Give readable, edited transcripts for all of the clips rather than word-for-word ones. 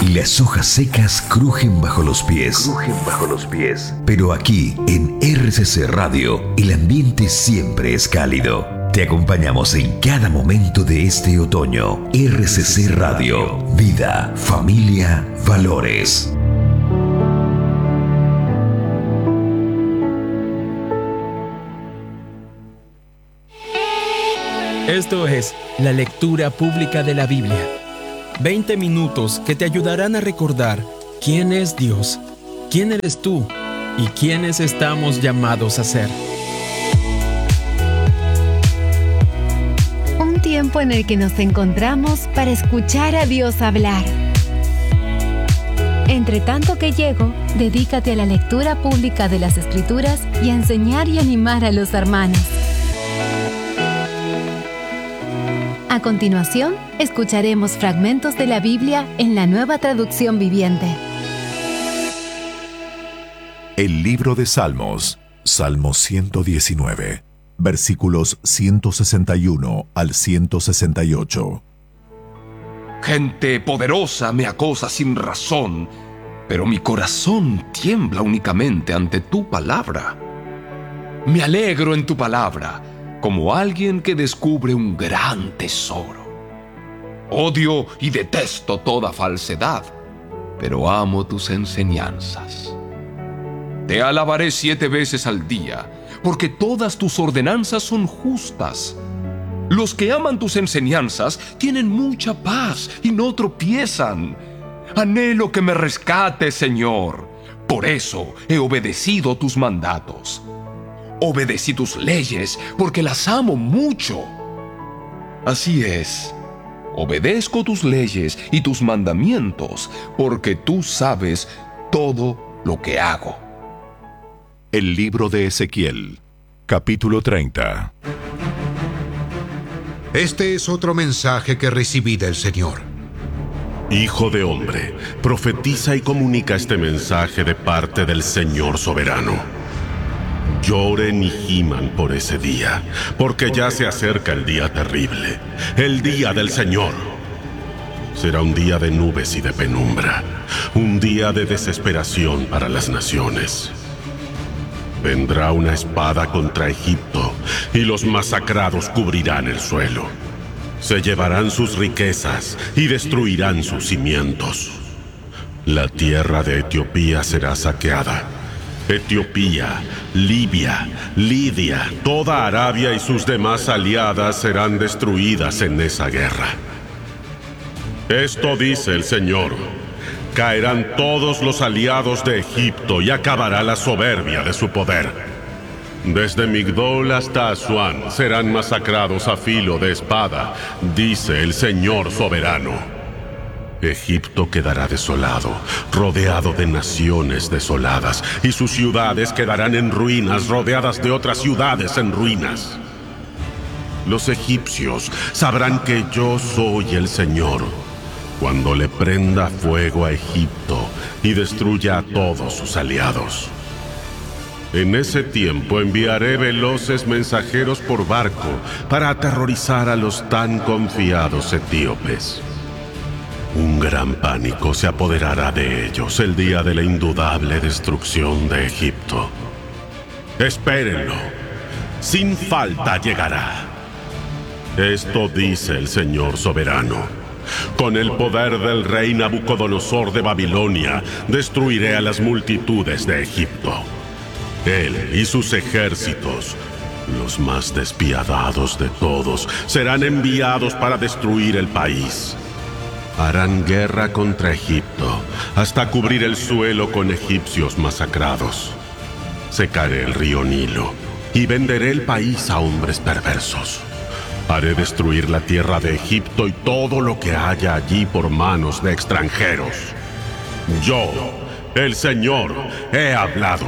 y las hojas secas crujen bajo los pies. Pero aquí, en RCC Radio, el ambiente siempre es cálido. Te acompañamos en cada momento de este otoño. RCC Radio, vida, familia, valores. Esto es la lectura pública de la Biblia. 20 minutos que te ayudarán a recordar quién es Dios, quién eres tú y quiénes estamos llamados a ser. Un tiempo en el que nos encontramos para escuchar a Dios hablar. Entre tanto que llego, dedícate a la lectura pública de las Escrituras y a enseñar y animar a los hermanos. A continuación, escucharemos fragmentos de la Biblia en la Nueva Traducción Viviente. El libro de Salmos, Salmo 119, versículos 161 al 168. Gente poderosa me acosa sin razón, pero mi corazón tiembla únicamente ante tu palabra. Me alegro en tu palabra, como alguien que descubre un gran tesoro. Odio y detesto toda falsedad, pero amo tus enseñanzas. Te alabaré 7 veces al día, porque todas tus ordenanzas son justas. Los que aman tus enseñanzas tienen mucha paz y no tropiezan. Anhelo que me rescates, Señor. Por eso he obedecido tus mandatos. Obedecí tus leyes porque las amo mucho. Así es, obedezco tus leyes y tus mandamientos porque tú sabes todo lo que hago. El libro de Ezequiel, capítulo 30. Este es otro mensaje que recibí del Señor. Hijo de hombre, profetiza y comunica este mensaje de parte del Señor soberano. Lloren y giman por ese día, porque ya se acerca el día terrible, el día del Señor. Será un día de nubes y de penumbra, un día de desesperación para las naciones. Vendrá una espada contra Egipto, y los masacrados cubrirán el suelo. Se llevarán sus riquezas y destruirán sus cimientos. La tierra de Etiopía será saqueada. Etiopía, Libia, Lidia, toda Arabia y sus demás aliadas serán destruidas en esa guerra. Esto dice el Señor: caerán todos los aliados de Egipto y acabará la soberbia de su poder. Desde Migdol hasta Asuán serán masacrados a filo de espada, dice el Señor soberano. Egipto quedará desolado, rodeado de naciones desoladas, y sus ciudades quedarán en ruinas, rodeadas de otras ciudades en ruinas. Los egipcios sabrán que yo soy el Señor, cuando le prenda fuego a Egipto y destruya a todos sus aliados. En ese tiempo enviaré veloces mensajeros por barco para aterrorizar a los tan confiados etíopes. Un gran pánico se apoderará de ellos el día de la indudable destrucción de Egipto. Espérenlo, sin falta llegará. Esto dice el Señor soberano: con el poder del rey Nabucodonosor de Babilonia, destruiré a las multitudes de Egipto. Él y sus ejércitos, los más despiadados de todos, serán enviados para destruir el país. Harán guerra contra Egipto hasta cubrir el suelo con egipcios masacrados. Secaré el río Nilo y venderé el país a hombres perversos. Haré destruir la tierra de Egipto y todo lo que haya allí por manos de extranjeros. Yo, el Señor, he hablado.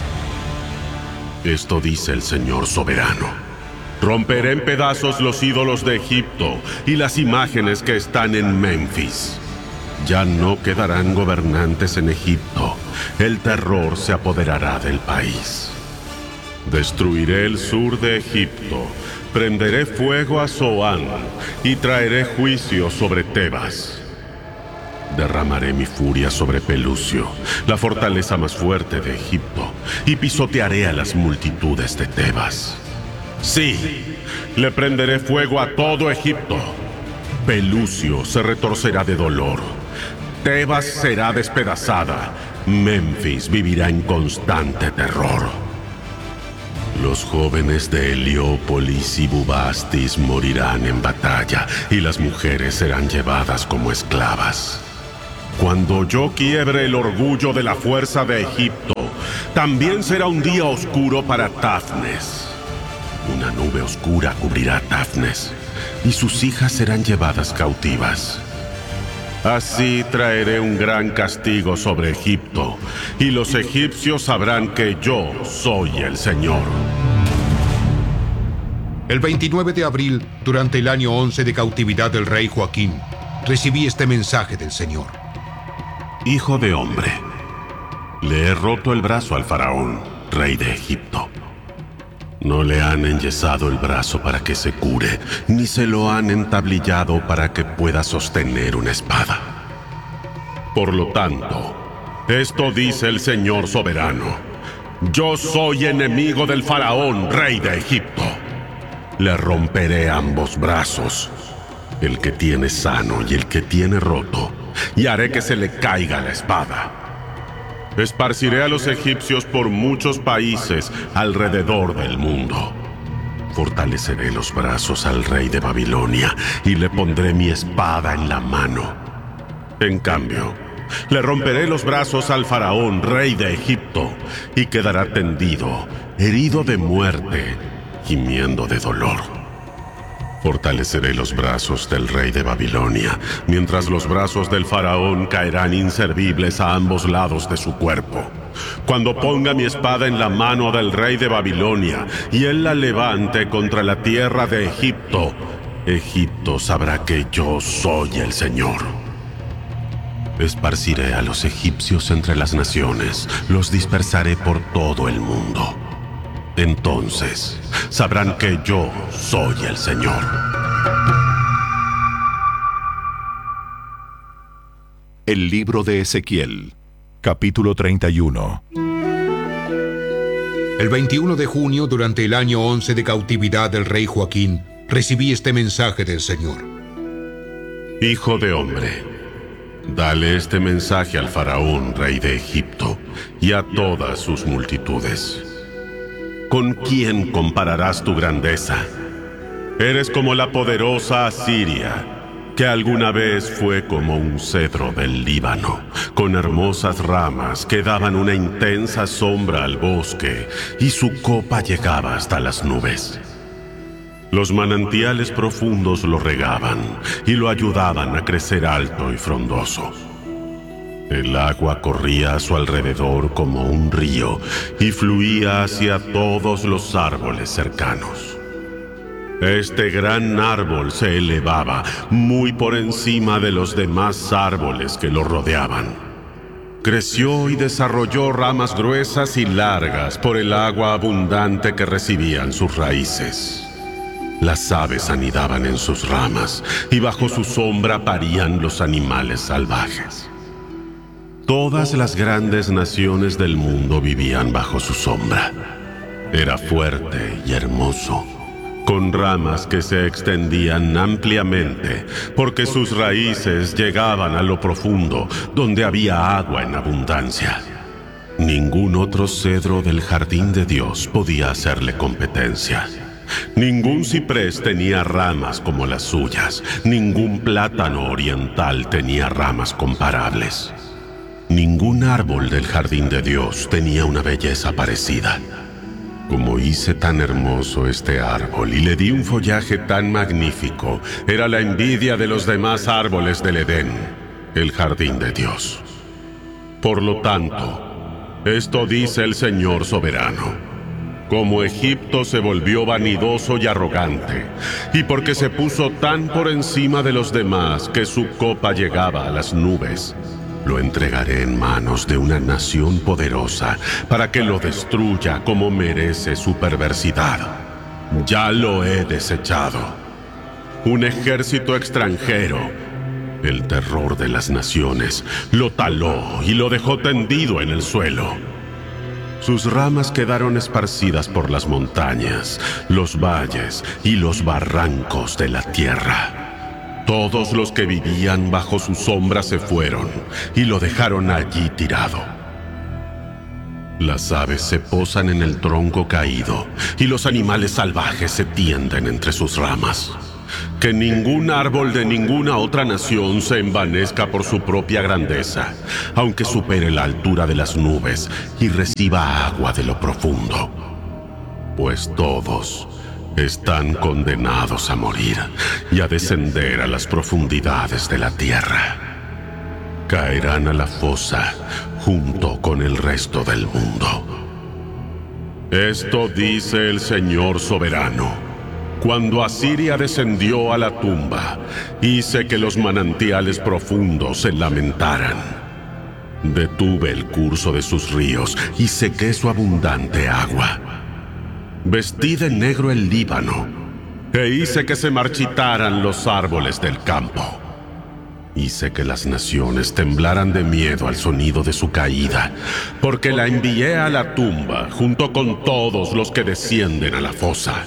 Esto dice el Señor soberano: romperé en pedazos los ídolos de Egipto y las imágenes que están en Memphis. Ya no quedarán gobernantes en Egipto. El terror se apoderará del país. Destruiré el sur de Egipto, prenderé fuego a Zoán y traeré juicio sobre Tebas. Derramaré mi furia sobre Pelusio, la fortaleza más fuerte de Egipto, y pisotearé a las multitudes de Tebas. Sí, le prenderé fuego a todo Egipto. Pelusio se retorcerá de dolor. Tebas será despedazada. Memphis vivirá en constante terror. Los jóvenes de Heliópolis y Bubastis morirán en batalla, y las mujeres serán llevadas como esclavas. Cuando yo quiebre el orgullo de la fuerza de Egipto, también será un día oscuro para Tafnes. Una nube oscura cubrirá a Tafnes, y sus hijas serán llevadas cautivas. Así traeré un gran castigo sobre Egipto, y los egipcios sabrán que yo soy el Señor. El 29 de abril, durante el año 11 de cautividad del rey Joaquín, recibí este mensaje del Señor. Hijo de hombre, le he roto el brazo al faraón, rey de Egipto. No le han enyesado el brazo para que se cure, ni se lo han entablillado para que pueda sostener una espada. Por lo tanto, esto dice el Señor soberano: yo soy enemigo del faraón, rey de Egipto. Le romperé ambos brazos, el que tiene sano y el que tiene roto, y haré que se le caiga la espada. Esparciré a los egipcios por muchos países alrededor del mundo. Fortaleceré los brazos al rey de Babilonia y le pondré mi espada en la mano. En cambio, le romperé los brazos al faraón, rey de Egipto, y quedará tendido, herido de muerte, gimiendo de dolor. Fortaleceré los brazos del rey de Babilonia, mientras los brazos del faraón caerán inservibles a ambos lados de su cuerpo. Cuando ponga mi espada en la mano del rey de Babilonia y él la levante contra la tierra de Egipto, Egipto sabrá que yo soy el Señor. Esparciré a los egipcios entre las naciones, los dispersaré por todo el mundo. Entonces sabrán que yo soy el Señor. El libro de Ezequiel, capítulo 31. El 21 de junio, durante el año 11 de cautividad del rey Joaquín, recibí este mensaje del Señor. Hijo de hombre, dale este mensaje al faraón, rey de Egipto, y a todas sus multitudes. ¿Con quién compararás tu grandeza? Eres como la poderosa Asiria, que alguna vez fue como un cedro del Líbano, con hermosas ramas que daban una intensa sombra al bosque, y su copa llegaba hasta las nubes. Los manantiales profundos lo regaban y lo ayudaban a crecer alto y frondoso. El agua corría a su alrededor como un río y fluía hacia todos los árboles cercanos. Este gran árbol se elevaba muy por encima de los demás árboles que lo rodeaban. Creció y desarrolló ramas gruesas y largas por el agua abundante que recibían sus raíces. Las aves anidaban en sus ramas y bajo su sombra parían los animales salvajes. Todas las grandes naciones del mundo vivían bajo su sombra. Era fuerte y hermoso, con ramas que se extendían ampliamente, porque sus raíces llegaban a lo profundo, donde había agua en abundancia. Ningún otro cedro del jardín de Dios podía hacerle competencia. Ningún ciprés tenía ramas como las suyas, ningún plátano oriental tenía ramas comparables. Ningún árbol del jardín de Dios tenía una belleza parecida. Como hice tan hermoso este árbol y le di un follaje tan magnífico, era la envidia de los demás árboles del Edén, el jardín de Dios. Por lo tanto, esto dice el Señor soberano: como Egipto se volvió vanidoso y arrogante, y porque se puso tan por encima de los demás que su copa llegaba a las nubes, lo entregaré en manos de una nación poderosa para que lo destruya como merece su perversidad. Ya lo he desechado. Un ejército extranjero, El terror de las naciones lo taló y lo dejó tendido en el suelo. Sus ramas quedaron esparcidas por las montañas, los valles y los barrancos de la tierra. Todos los que vivían bajo su sombra se fueron y lo dejaron allí tirado. Las aves se posan en el tronco caído y los animales salvajes se tienden entre sus ramas. Que ningún árbol de ninguna otra nación se envanezca por su propia grandeza, aunque supere la altura de las nubes y reciba agua de lo profundo. Pues todos están condenados a morir y a descender a las profundidades de la tierra. Caerán a la fosa junto con el resto del mundo. Esto dice el Señor soberano. Cuando Asiria descendió a la tumba, hice que los manantiales profundos se lamentaran. Detuve el curso de sus ríos y sequé su abundante agua. Vestí de negro el Líbano e hice que se marchitaran los árboles del campo. Hice que las naciones temblaran de miedo al sonido de su caída, porque la envié a la tumba junto con todos los que descienden a la fosa.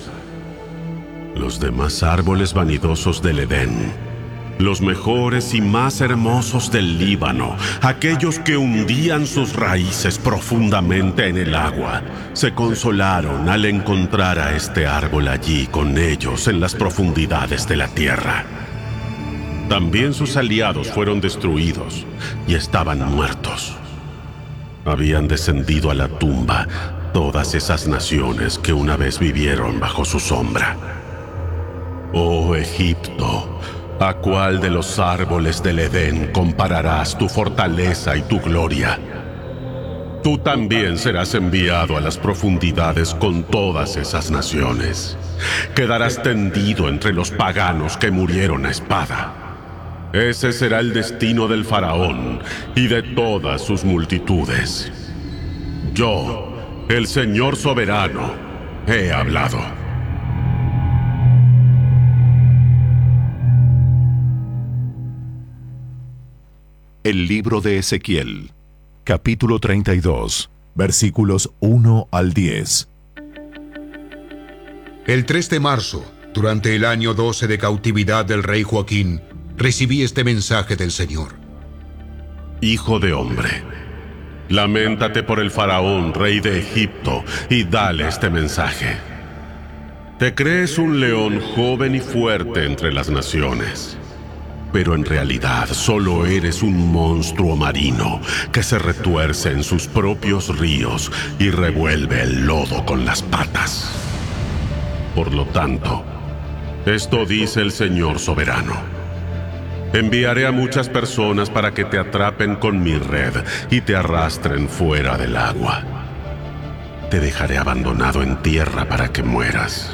Los demás árboles vanidosos del Edén, los mejores y más hermosos del Líbano, aquellos que hundían sus raíces profundamente en el agua, se consolaron al encontrar a este árbol allí con ellos en las profundidades de la tierra. También sus aliados fueron destruidos y estaban muertos. Habían descendido a la tumba todas esas naciones que una vez vivieron bajo su sombra. Oh Egipto, ¿a cuál de los árboles del Edén compararás tu fortaleza y tu gloria? Tú también serás enviado a las profundidades con todas esas naciones. Quedarás tendido entre los paganos que murieron a espada. Ese será el destino del faraón y de todas sus multitudes. Yo, el Señor soberano, he hablado. El libro de Ezequiel, capítulo 32, versículos 1 al 10. El 3 de marzo, durante el año 12 de cautividad del rey Joaquín, recibí este mensaje del Señor. Hijo de hombre, lamentate por el faraón, rey de Egipto, y dale este mensaje. Te crees un león joven y fuerte entre las naciones, pero en realidad solo eres un monstruo marino que se retuerce en sus propios ríos y revuelve el lodo con las patas. Por lo tanto, esto dice el Señor soberano. Enviaré a muchas personas para que te atrapen con mi red y te arrastren fuera del agua. Te dejaré abandonado en tierra para que mueras.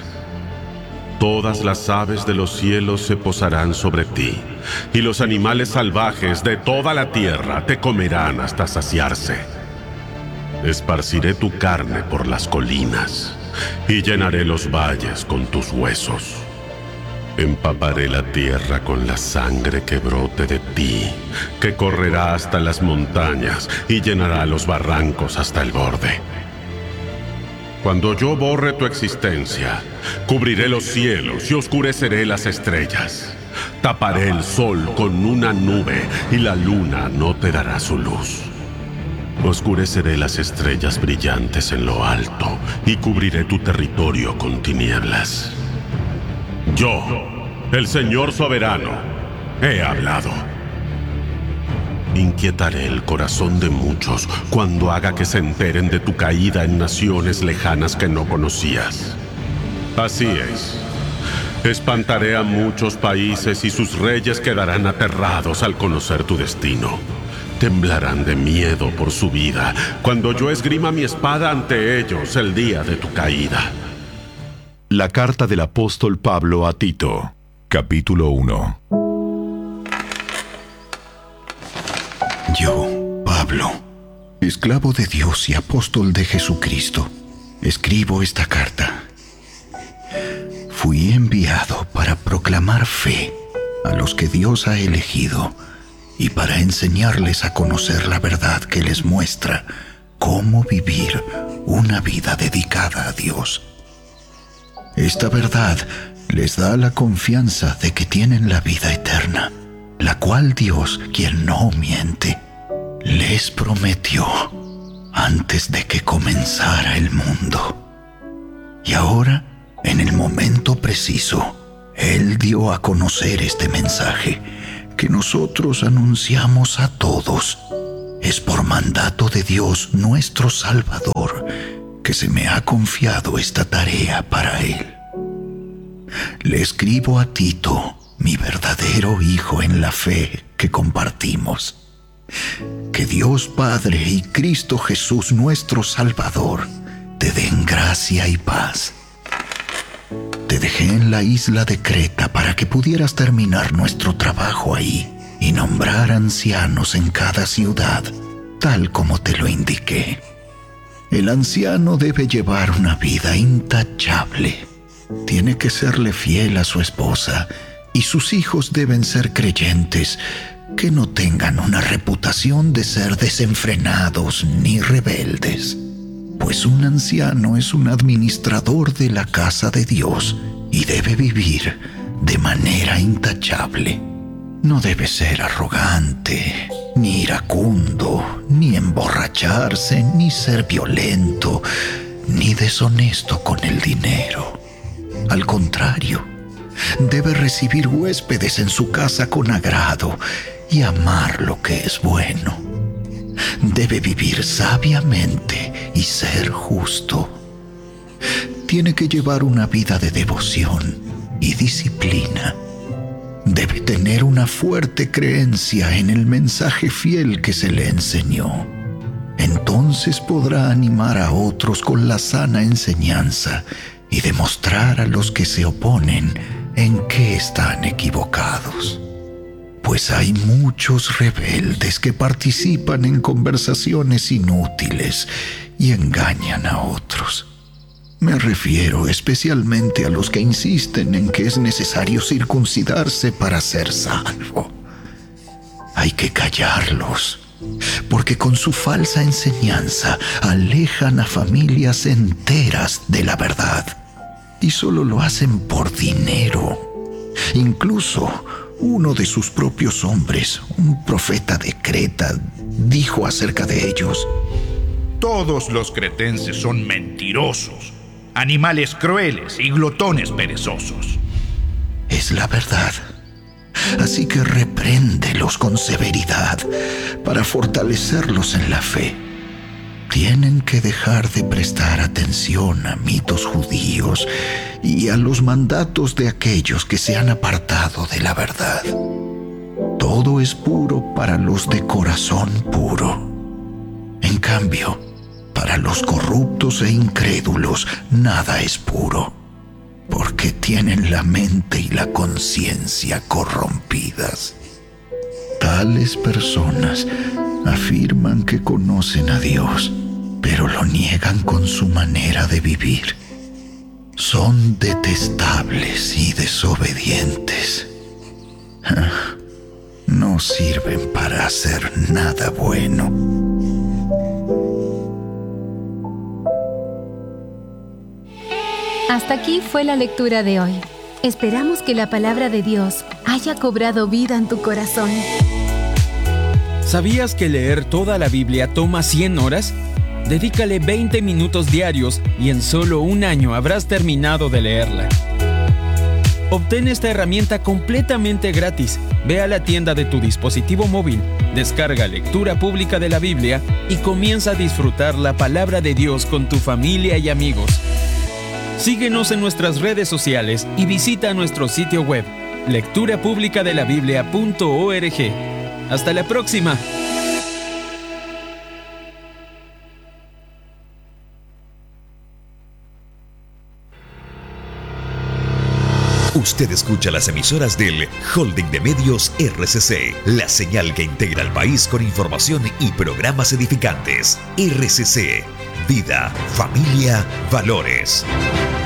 Todas las aves de los cielos se posarán sobre ti, y los animales salvajes de toda la tierra te comerán hasta saciarse. Esparciré tu carne por las colinas, y llenaré los valles con tus huesos. Empaparé la tierra con la sangre que brote de ti, que correrá hasta las montañas y llenará los barrancos hasta el borde. Cuando yo borre tu existencia, cubriré los cielos y oscureceré las estrellas. Taparé el sol con una nube y la luna no te dará su luz. Oscureceré las estrellas brillantes en lo alto y cubriré tu territorio con tinieblas. Yo, el Señor soberano, he hablado. Inquietaré el corazón de muchos cuando haga que se enteren de tu caída en naciones lejanas que no conocías. Así es. Espantaré a muchos países y sus reyes quedarán aterrados al conocer tu destino. Temblarán de miedo por su vida cuando yo esgrima mi espada ante ellos el día de tu caída. La carta del apóstol Pablo a Tito, capítulo 1. Yo, Pablo, esclavo de Dios y apóstol de Jesucristo, escribo esta carta. Fui enviado para proclamar fe, a los que Dios ha elegido y para enseñarles a conocer la verdad que les muestra cómo vivir una vida dedicada a Dios. Esta verdad les da la confianza de que tienen la vida eterna, la cual Dios, quien no miente, les prometió antes de que comenzara el mundo. Y ahora, en el momento preciso, Él dio a conocer este mensaje que nosotros anunciamos a todos. Es por mandato de Dios nuestro Salvador que se me ha confiado esta tarea para Él. Le escribo a Tito, mi verdadero hijo en la fe que compartimos. Que Dios Padre y Cristo Jesús nuestro Salvador te den gracia y paz. Te dejé en la isla de Creta para que pudieras terminar nuestro trabajo ahí y nombrar ancianos en cada ciudad, tal como te lo indiqué. El anciano debe llevar una vida intachable. Tiene que serle fiel a su esposa y sus hijos deben ser creyentes, que no tengan una reputación de ser desenfrenados ni rebeldes. Pues un anciano es un administrador de la casa de Dios y debe vivir de manera intachable. No debe ser arrogante, ni iracundo, ni emborracharse, ni ser violento, ni deshonesto con el dinero. Al contrario, debe recibir huéspedes en su casa con agrado y amar lo que es bueno. Debe vivir sabiamente y ser justo. Tiene que llevar una vida de devoción y disciplina. Debe tener una fuerte creencia en el mensaje fiel que se le enseñó. Entonces podrá animar a otros con la sana enseñanza y demostrar a los que se oponen en qué están equivocados. Pues hay muchos rebeldes que participan en conversaciones inútiles y engañan a otros. Me refiero especialmente a los que insisten en que es necesario circuncidarse para ser salvo. Hay que callarlos, porque con su falsa enseñanza alejan a familias enteras de la verdad y solo lo hacen por dinero. Incluso uno de sus propios hombres, un profeta de Creta, dijo acerca de ellos: todos los cretenses son mentirosos, animales crueles y glotones perezosos. Es la verdad. Así que repréndelos con severidad para fortalecerlos en la fe. Tienen que dejar de prestar atención a mitos judíos y a los mandatos de aquellos que se han apartado de la verdad. Todo es puro para los de corazón puro. En cambio, para los corruptos e incrédulos, nada es puro, porque tienen la mente y la conciencia corrompidas. Tales personas afirman que conocen a Dios, pero lo niegan con su manera de vivir. Son detestables y desobedientes. No sirven para hacer nada bueno. Hasta aquí fue la lectura de hoy. Esperamos que la palabra de Dios haya cobrado vida en tu corazón. ¿Sabías que leer toda la Biblia toma 100 horas? Dedícale 20 minutos diarios y en solo un año habrás terminado de leerla. Obtén esta herramienta completamente gratis. Ve a la tienda de tu dispositivo móvil, descarga Lectura Pública de la Biblia y comienza a disfrutar la palabra de Dios con tu familia y amigos. Síguenos en nuestras redes sociales y visita nuestro sitio web, lecturapublicadelabiblia.org. ¡Hasta la próxima! Usted escucha las emisoras del Holding de Medios RCC, la señal que integra al país con información y programas edificantes. RCC, vida, familia, valores.